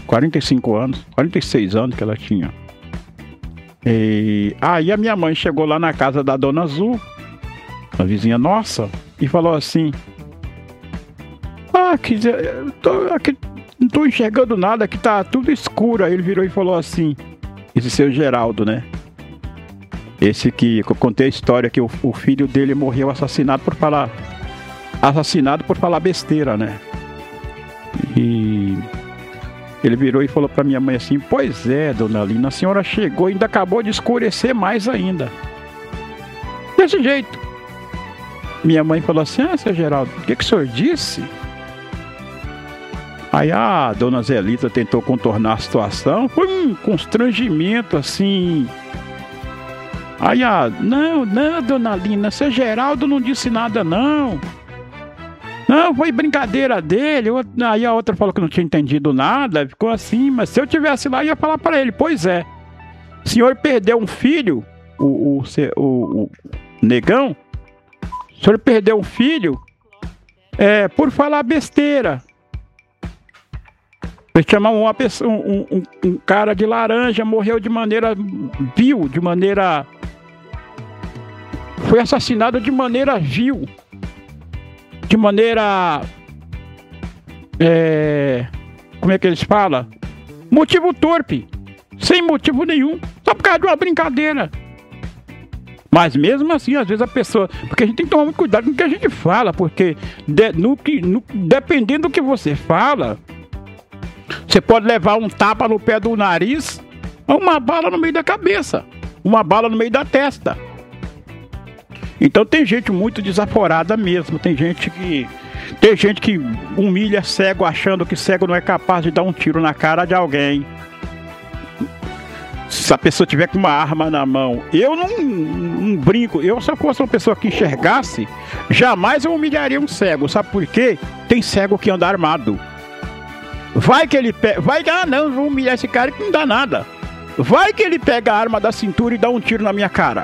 45 anos, 46 anos que ela tinha. E aí a minha mãe chegou lá na casa da Dona Azul, a vizinha nossa, e falou assim: aqui não tô enxergando nada, aqui tá tudo escuro. Aí ele virou e falou assim, esse seu Geraldo, né? Esse que eu contei a história que o filho dele morreu assassinado por falar besteira, né? E ele virou e falou pra minha mãe assim: pois é, dona Lina, a senhora chegou e ainda acabou de escurecer mais ainda. Desse jeito. Minha mãe falou assim: seu Geraldo, o que o senhor disse? Aí a dona Zelita tentou contornar a situação. Foi um constrangimento assim. Aí não, dona Lina, seu Geraldo não disse nada não. Não, foi brincadeira dele. Aí a outra falou que não tinha entendido nada. Ficou assim, mas se eu tivesse lá, eu ia falar para ele: pois é, o senhor perdeu um filho, o negão. O senhor perdeu um filho por falar besteira. Ele chamou uma pessoa, um cara de laranja, morreu de maneira vil, foi assassinado de maneira vil, de maneira, como é que eles falam? Motivo torpe, sem motivo nenhum, só por causa de uma brincadeira. Mas mesmo assim, às vezes a pessoa... Porque a gente tem que tomar muito cuidado com o que a gente fala, porque dependendo do que você fala, você pode levar um tapa no pé do nariz ou uma bala no meio da cabeça, uma bala no meio da testa. Então tem gente muito desaforada mesmo, tem gente que humilha cego achando que cego não é capaz de dar um tiro na cara de alguém. Se a pessoa tiver com uma arma na mão, eu não brinco. Se eu fosse uma pessoa que enxergasse, jamais eu humilharia um cego. Sabe por quê? Tem cego que anda armado. Vai que ele pega... não vou humilhar esse cara que não dá nada. Vai que ele pega a arma da cintura e dá um tiro na minha cara.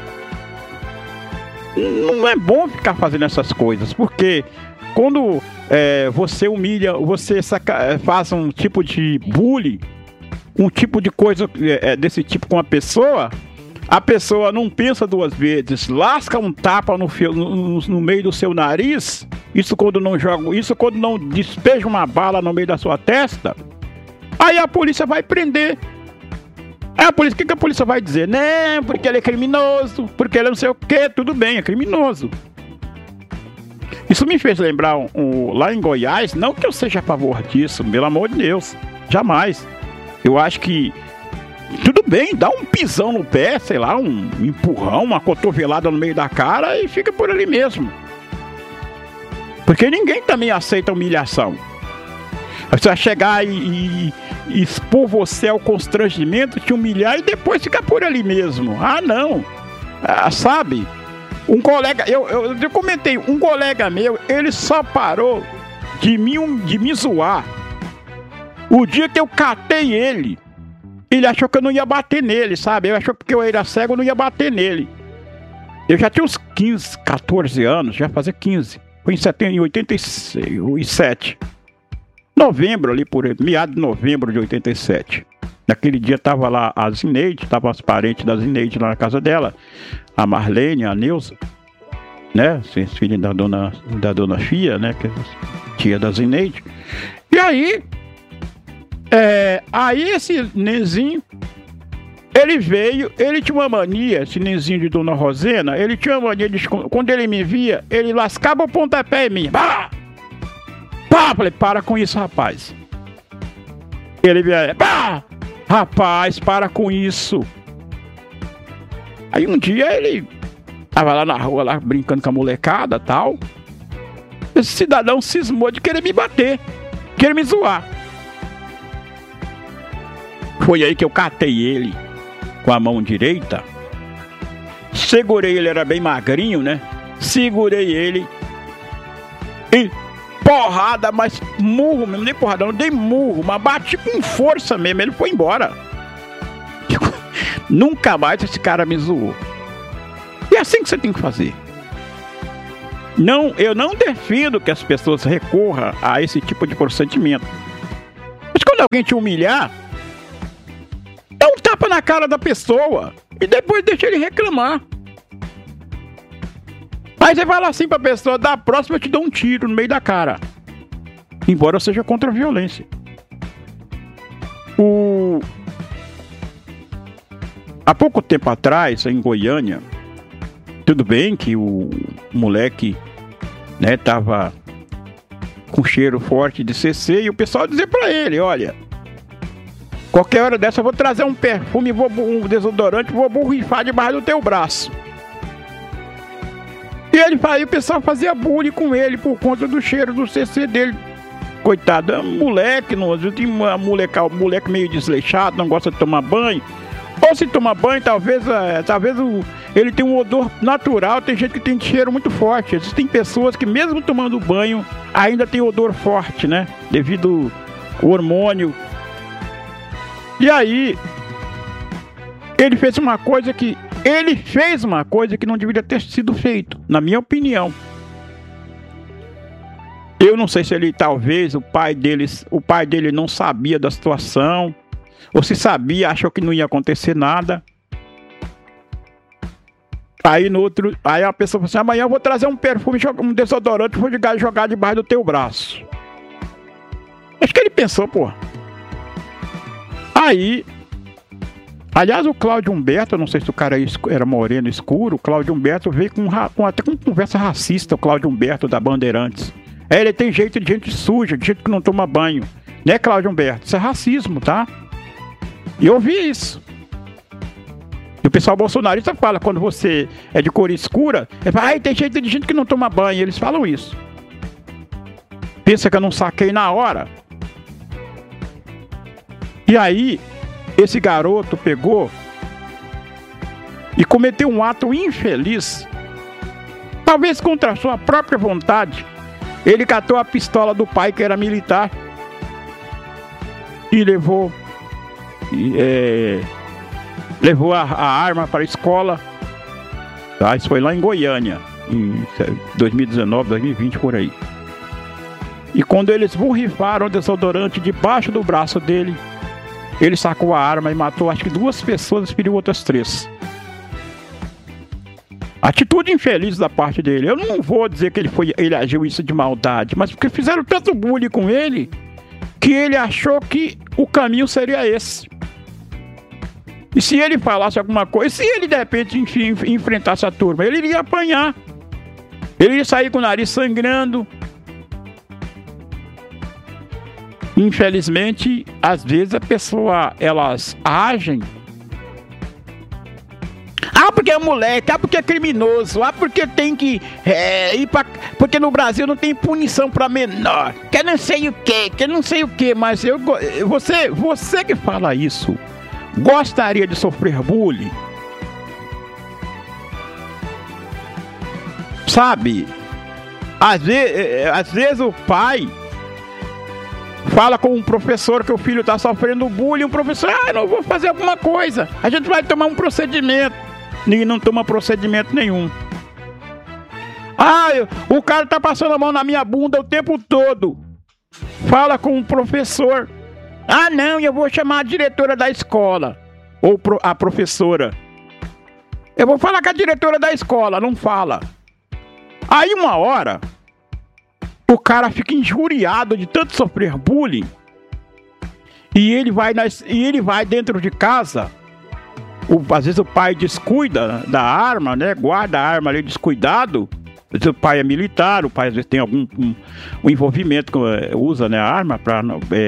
Não é bom ficar fazendo essas coisas, porque quando você humilha, você faz um tipo de bullying, um tipo de coisa desse tipo com a pessoa não pensa duas vezes, lasca um tapa no meio do seu nariz, isso quando não despeja uma bala no meio da sua testa, aí a polícia vai prender. O que a polícia vai dizer? Não, porque ele é criminoso, porque ele não sei o que, tudo bem, é criminoso. Isso me fez lembrar lá em Goiás, não que eu seja a favor disso, pelo amor de Deus, jamais. Eu acho que tudo bem, dá um pisão no pé, sei lá, um empurrão, uma cotovelada no meio da cara e fica por ali mesmo. Porque ninguém também aceita humilhação. Você vai chegar e expor você ao constrangimento, te humilhar e depois ficar por ali mesmo. Ah, não. Sabe? Um colega, eu comentei, um colega meu, ele só parou de me zoar o dia que eu catei ele. Ele achou que eu não ia bater nele, sabe? Ele achou que porque eu era cego eu não ia bater nele. Eu já tinha uns 15, 14 anos, já fazia 15. Foi em 87. Novembro, ali por meados de novembro de 87. Naquele dia tava lá a Zineide, estavam as parentes da Zineide lá na casa dela, a Marlene, a Neuza, né? Filha da dona Fia, né? Que é tia da Zineide. E aí, esse nenzinho, ele tinha uma mania, esse nenzinho de Dona Rosena, ele tinha uma mania de, quando ele me via, ele lascava o pontapé em mim. Bah! Pá! Falei, para com isso, rapaz. Ele via, pá! Rapaz, para com isso. Aí um dia ele tava lá na rua, lá brincando com a molecada e tal. Esse cidadão cismou de querer me bater, querer me zoar. Foi aí que eu catei ele com a mão direita. Segurei ele, era bem magrinho, né? Segurei ele e porrada, mas murro mesmo, nem porrada, não dei murro, mas bati com força mesmo, ele foi embora. Nunca mais esse cara me zoou. E é assim que você tem que fazer. Não, eu não defendo que as pessoas recorram a esse tipo de procedimento. Mas quando Quando alguém te humilhar, dá um tapa na cara da pessoa e depois deixa ele reclamar. Aí você fala assim pra pessoa, da próxima eu te dou um tiro no meio da cara. Embora seja contra a violência. Há pouco tempo atrás, em Goiânia, tudo bem que o moleque, né, tava com cheiro forte de CC e o pessoal dizia pra ele, olha, qualquer hora dessa eu vou trazer um perfume, um desodorante, vou borrifar debaixo do teu braço. E ele o pessoal fazia bullying com ele por conta do cheiro do CC dele. Coitado, moleque, tem uma moleque meio desleixado, não gosta de tomar banho. Ou se toma banho, talvez ele tem um odor natural, tem gente que tem cheiro muito forte. Existem pessoas que mesmo tomando banho, ainda tem odor forte, né? Devido ao hormônio. E aí, ele fez uma coisa que não deveria ter sido feito, na minha opinião. Eu não sei se talvez o pai dele não sabia da situação, ou se sabia, achou que não ia acontecer nada. Aí a pessoa falou assim, amanhã eu vou trazer um perfume, um desodorante, vou jogar debaixo do teu braço. Acho que ele pensou, pô. Aí, aliás, o Cláudio Humberto, eu não sei se o cara era moreno escuro, o Cláudio Humberto veio até com conversa racista, o Cláudio Humberto da Bandeirantes. Ele tem jeito de gente suja, de gente que não toma banho. Né, Cláudio Humberto? Isso é racismo, tá? E eu ouvi isso. E o pessoal bolsonarista fala, quando você é de cor escura, ele fala, tem jeito de gente que não toma banho. Eles falam isso. Pensa que eu não saquei na hora? E aí, esse garoto pegou e cometeu um ato infeliz, talvez contra a sua própria vontade. Ele catou a pistola do pai, que era militar, e levou a arma para a escola. Tá? Isso foi lá em Goiânia, em 2019, 2020, por aí. E quando eles borrifaram o desodorante debaixo do braço dele, ele sacou a arma e matou acho que 2 pessoas e feriu outras 3. Atitude infeliz da parte dele. Eu não vou dizer que ele agiu isso de maldade, mas porque fizeram tanto bullying com ele que ele achou que o caminho seria esse. E se ele falasse alguma coisa, se ele de repente enfrentasse a turma, ele iria apanhar. Ele ia sair com o nariz sangrando. Infelizmente, às vezes a pessoa, elas agem. Porque é moleque, porque é criminoso, porque tem que ir pra... Porque no Brasil não tem punição pra menor. Que não sei o que, mas você que fala isso, gostaria de sofrer bullying? Sabe? Às vezes o pai fala com um professor que o filho tá sofrendo bullying, o professor, não vou fazer alguma coisa, a gente vai tomar um procedimento. Ninguém não toma procedimento nenhum. O cara tá passando a mão na minha bunda o tempo todo. Fala com o professor. Não, eu vou chamar a diretora da escola. Ou a professora. Eu vou falar com a diretora da escola, não fala. Aí uma hora, o cara fica injuriado de tanto sofrer bullying. E ele vai dentro de casa. Às vezes o pai descuida da arma, né? Guarda a arma ali descuidado. Às vezes o pai é militar, o pai às vezes tem algum um envolvimento, usa, né, a arma para,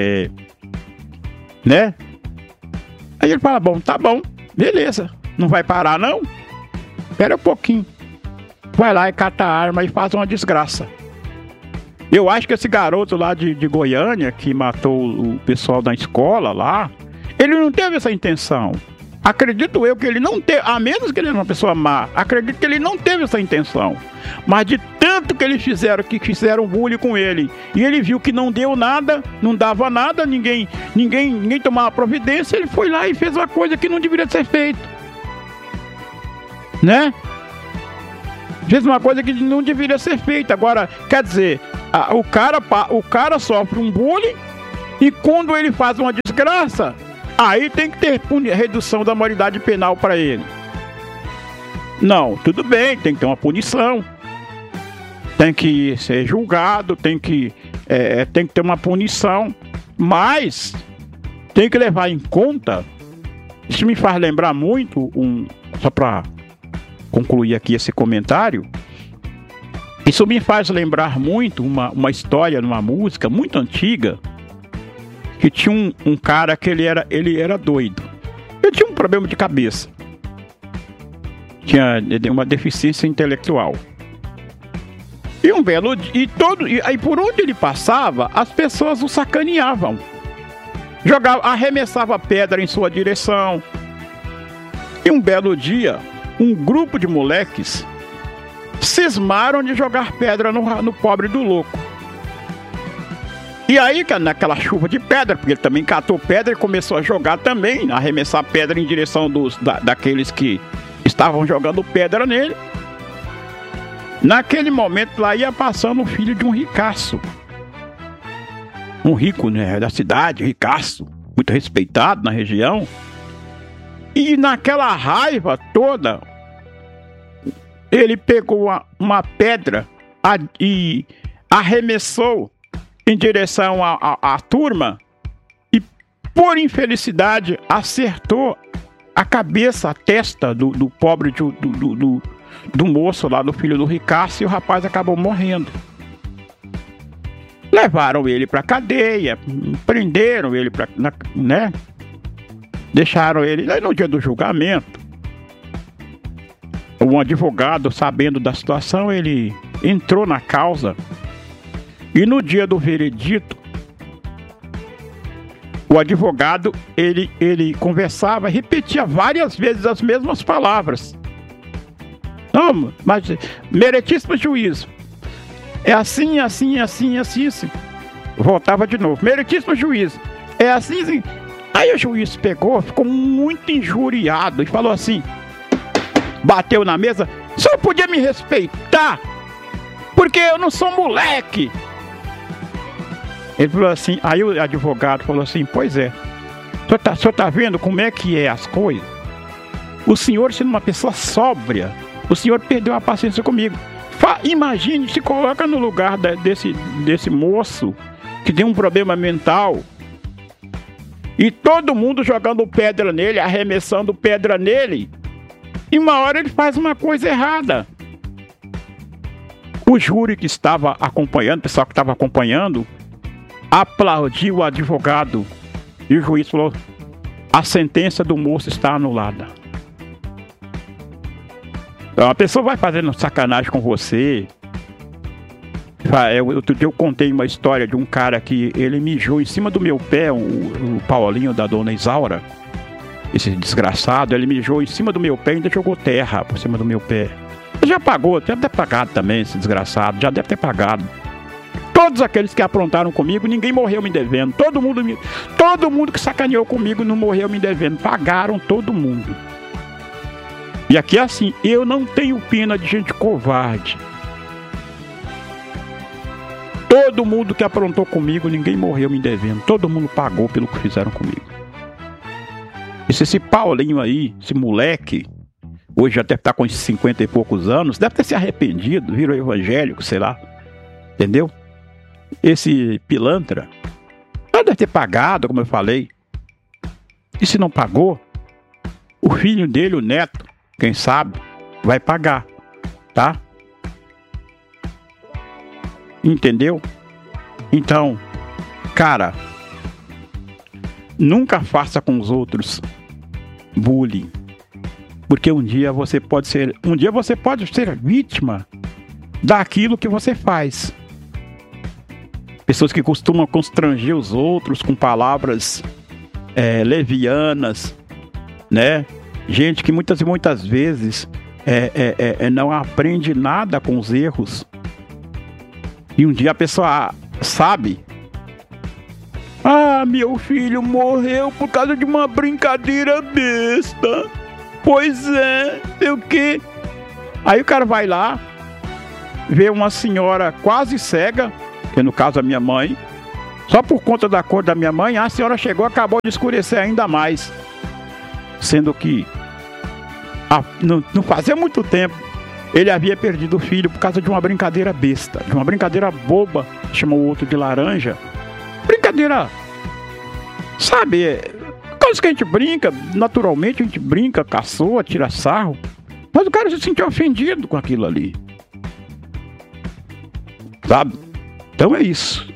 né? Aí ele fala, tá bom, beleza, não vai parar não? Espera um pouquinho. Vai lá e cata a arma e faz uma desgraça. Eu acho que esse garoto lá de Goiânia, que matou o pessoal da escola lá, ele não teve essa intenção. Acredito eu que ele não teve, a menos que ele é uma pessoa má, acredito que ele não teve essa intenção. Mas de tanto que eles fizeram bullying com ele, e ele viu que não deu nada, não dava nada, ninguém tomava providência, ele foi lá e fez uma coisa que não deveria ser feita. Né? Fez uma coisa que não deveria ser feita. Agora, quer dizer, o cara sofre um bullying E quando ele faz uma desgraça, aí tem que ter redução da maioridade penal para ele. Não, tudo bem, tem que ter uma punição. Tem que ser julgado, tem que ter uma punição. Mas tem que levar em conta. Isso me faz lembrar muito, só para concluir aqui esse comentário, isso me faz lembrar muito uma história numa música muito antiga, que tinha um cara que ele era doido. Ele tinha um problema de cabeça. Tinha uma deficiência intelectual. E um belo e aí por onde ele passava, as pessoas o sacaneavam. Arremessava pedra em sua direção. E um belo dia, um grupo de moleques cismaram de jogar pedra no pobre do louco. E aí, naquela chuva de pedra, porque ele também catou pedra e começou a jogar também, a arremessar pedra em direção daqueles que estavam jogando pedra nele. Naquele momento lá ia passando o filho de um ricaço. Um rico, né, da cidade, ricaço, muito respeitado na região. E naquela raiva toda, ele pegou uma pedra e arremessou em direção à turma e, por infelicidade, acertou a cabeça, a testa do pobre do moço lá, do filho do ricaço, e o rapaz acabou morrendo. Levaram ele para cadeia, prenderam ele né? Deixaram ele. Aí no dia do julgamento, um advogado, sabendo da situação, ele entrou na causa. E no dia do veredito, o advogado, ele conversava, repetia várias vezes as mesmas palavras. Não, mas meritíssimo juízo. É assim, assim, assim, assim, assim. Voltava de novo. Meritíssimo juízo. É assim, assim. Aí o juiz pegou, ficou muito injuriado e falou assim, bateu na mesa: o senhor podia me respeitar? Porque eu não sou moleque. Ele falou assim, aí o advogado falou assim: pois é, o senhor tá vendo como é que é as coisas? O senhor, sendo uma pessoa sóbria, o senhor perdeu a paciência comigo. Imagine, se coloca no lugar desse moço que tem um problema mental e todo mundo jogando pedra nele, arremessando pedra nele, e uma hora ele faz uma coisa errada. O júri que estava acompanhando, o pessoal que estava acompanhando, aplaudiu o advogado e o juiz falou: a sentença do moço está anulada. Então, a pessoa vai fazendo sacanagem com você. Outro dia eu contei uma história de um cara que ele mijou em cima do meu pé, o Paulinho da dona Isaura, esse desgraçado, ele mijou em cima do meu pé e ainda jogou terra por cima do meu pé. Já pagou, deve ter pagado também, esse desgraçado, já deve ter pagado. Todos aqueles que aprontaram comigo, ninguém morreu me devendo. Todo mundo que sacaneou comigo não morreu me devendo. Pagaram todo mundo. E aqui é assim, eu não tenho pena de gente covarde. Todo mundo que aprontou comigo, ninguém morreu me devendo. Todo mundo pagou pelo que fizeram comigo. Esse Paulinho aí, esse moleque, hoje já deve estar com 50 e poucos anos, deve ter se arrependido, virou evangélico, sei lá. Entendeu? Esse pilantra, deve ter pagado, como eu falei. E se não pagou, o filho dele, o neto, quem sabe, vai pagar, tá? Entendeu? Então, cara, nunca faça com os outros bullying, porque um dia você pode ser vítima daquilo que você faz. Pessoas que costumam constranger os outros com palavras levianas, né? Gente que muitas vezes não aprende nada com os erros. E um dia a pessoa sabe: ah, meu filho morreu por causa de uma brincadeira besta. Pois é, sei o quê. Aí o cara vai lá, vê uma senhora quase cega, que no caso a minha mãe, Só por conta da cor da minha mãe, a senhora chegou, acabou de escurecer ainda mais. Sendo que não fazia muito tempo ele havia perdido o filho por causa de uma brincadeira besta, de uma brincadeira boba, chamou o outro de laranja. Brincadeira, sabe, coisa que a gente brinca, naturalmente a gente brinca, caçoa, tira sarro, mas o cara se sentiu ofendido com aquilo ali, sabe? Então é isso.